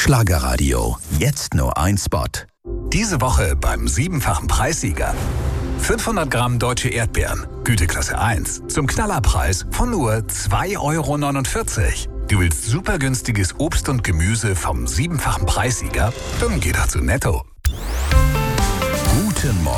Schlagerradio. Jetzt nur ein Spot. Diese Woche beim 7-fachen Preissieger. 500 Gramm deutsche Erdbeeren, Güteklasse 1, zum Knallerpreis von nur 2,49 €. Du willst super günstiges Obst und Gemüse vom 7-fachen Preissieger? Dann geh doch zu Netto. Guten Morgen.